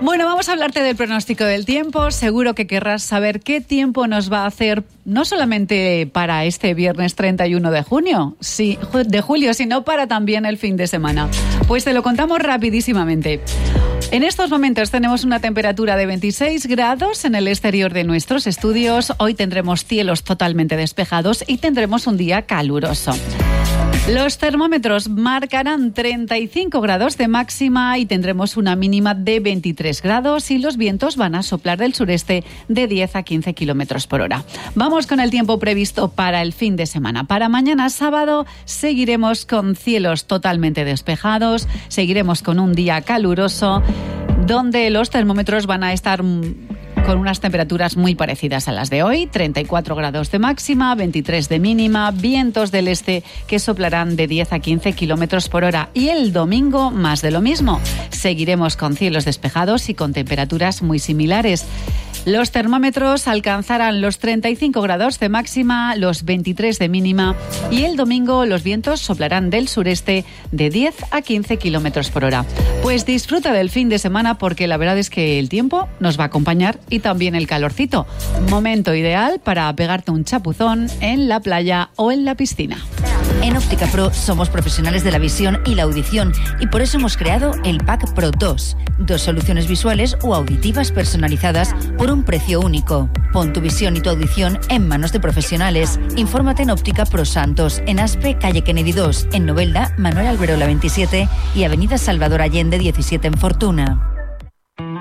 Bueno, vamos a hablarte del pronóstico del tiempo. Seguro que querrás saber qué tiempo nos va a hacer, no solamente para este viernes 31 de julio, sino para también el fin de semana. Pues te lo contamos rapidísimamente. En estos momentos tenemos una temperatura de 26 grados en el exterior de nuestros estudios. Hoy tendremos cielos totalmente despejados y tendremos un día caluroso. Los termómetros marcarán 35 grados de máxima y tendremos una mínima de 23 grados y los vientos van a soplar del sureste de 10 a 15 kilómetros por hora. Vamos con el tiempo previsto para el fin de semana. Para mañana sábado seguiremos con cielos totalmente despejados, seguiremos con un día caluroso donde los termómetros van a estar con unas temperaturas muy parecidas a las de hoy, 34 grados de máxima, 23 de mínima, vientos del este que soplarán de 10 a 15 kilómetros por hora. Y el domingo, más de lo mismo. Seguiremos con cielos despejados y con temperaturas muy similares. Los termómetros alcanzarán los 35 grados de máxima, los 23 de mínima y el domingo los vientos soplarán del sureste de 10 a 15 kilómetros por hora. Pues disfruta del fin de semana porque la verdad es que el tiempo nos va a acompañar y también el calorcito. Momento ideal para pegarte un chapuzón en la playa o en la piscina. En Óptica Pro somos profesionales de la visión y la audición y por eso hemos creado el Pack Pro 2. 2 soluciones visuales o auditivas personalizadas por un precio único. Pon tu visión y tu audición en manos de profesionales. Infórmate en Óptica Pro Santos, en Aspe, calle Kennedy 2, en Novelda, Manuel Alberola 27 y avenida Salvador Allende 17 en Fortuna.